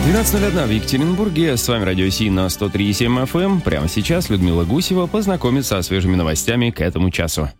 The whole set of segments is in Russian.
12:01 в Екатеринбурге. С вами Радио Си на 103,7 FM. Прямо сейчас Людмила Гусева познакомится со свежими новостями к этому часу.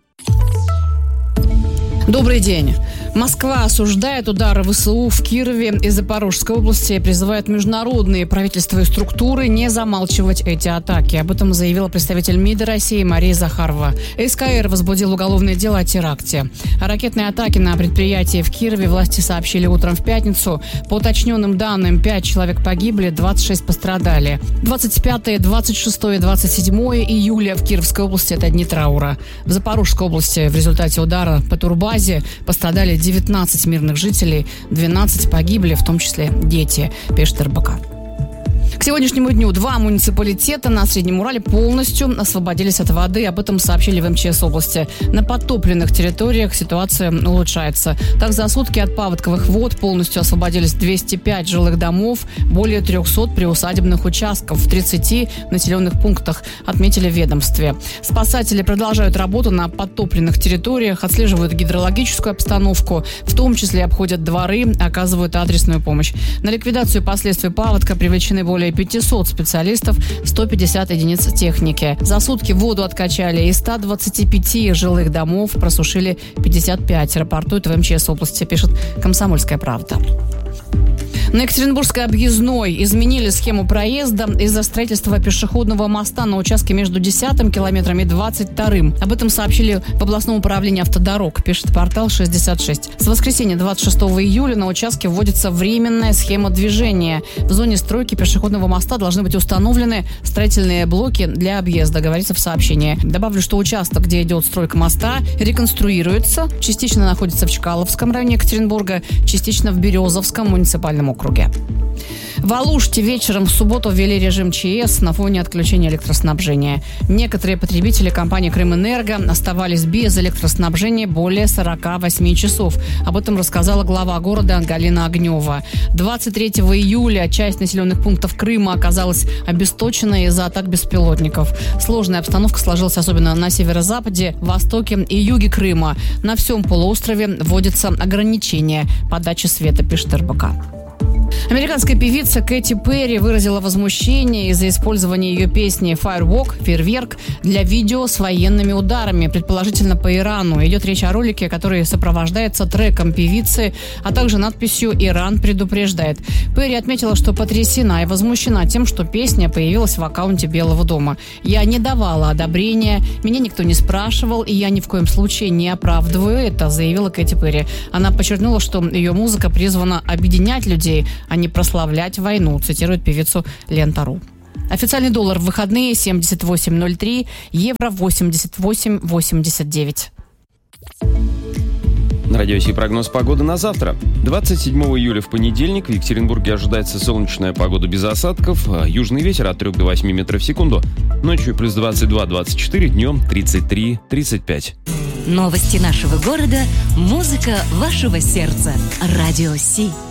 Добрый день. Москва осуждает удары ВСУ в Кирове и Запорожской области и призывает международные правительства и структуры не замалчивать эти атаки. Об этом заявила представитель МИДа России Мария Захарова. СКР возбудил уголовное дело о теракте. О ракетной атаке на предприятие в Кирове власти сообщили утром в пятницу. По уточненным данным, 5 человек погибли, 26 пострадали. 25, 26 и 27 июля в Кировской области – это дни траура. В Запорожской области в результате удара по турбазе пострадали 19 мирных жителей, 12 погибли, в том числе дети, пишет РБК. К сегодняшнему дню 2 муниципалитета на Среднем Урале полностью освободились от воды. Об этом сообщили в МЧС области. На подтопленных территориях ситуация улучшается. Так, за сутки от паводковых вод полностью освободились 205 жилых домов, более 300 приусадебных участков в 30 населенных пунктах, отметили в ведомстве. Спасатели продолжают работу на подтопленных территориях, отслеживают гидрологическую обстановку, в том числе обходят дворы, оказывают адресную помощь. На ликвидацию последствий паводка привлечены более 500 специалистов, 150 единиц техники. За сутки воду откачали из 125 жилых домов, просушили 55, рапортует в МЧС области, пишет «Комсомольская правда». На Екатеринбургской объездной изменили схему проезда из-за строительства пешеходного моста на участке между 10 километром и 22-м. Об этом сообщили в областном управлении автодорог, пишет портал 66. С воскресенья 26 июля на участке вводится временная схема движения. В зоне стройки пешеходного моста должны быть установлены строительные блоки для объезда, говорится в сообщении. Добавлю, что участок, где идет стройка моста, реконструируется, частично находится в Чкаловском районе Екатеринбурга, частично в Березовском муниципальном округе. В Алуште вечером в субботу ввели режим ЧС на фоне отключения электроснабжения. Некоторые потребители компании «Крымэнерго» оставались без электроснабжения более 48 часов. Об этом рассказала глава города Галина Огнева. 23 июля часть населенных пунктов Крыма оказалась обесточена из-за атак беспилотников. Сложная обстановка сложилась особенно на северо-западе, востоке и юге Крыма. На всем полуострове вводятся ограничения подачи света, пишет РБК. Американская певица Кэти Перри выразила возмущение из-за использования ее песни «Firework» «Фейерверк» для видео с военными ударами, предположительно по Ирану. Идет речь о ролике, который сопровождается треком певицы, а также надписью «Иран предупреждает». Перри отметила, что потрясена и возмущена тем, что песня появилась в аккаунте Белого дома. «Я не давала одобрения, меня никто не спрашивал, и я ни в коем случае не оправдываю это», заявила Кэти Перри. Она подчеркнула, что ее музыка призвана объединять людей, а не прославлять войну, цитирует певицу Лента.ру. Официальный доллар в выходные 78.03, евро 88.89. На Радио Си прогноз погоды на завтра. 27 июля в понедельник в Екатеринбурге ожидается солнечная погода без осадков. Южный ветер от 3 до 8 метров в секунду. Ночью плюс 22-24, днем 33-35. Новости нашего города, музыка вашего сердца. Радио Си.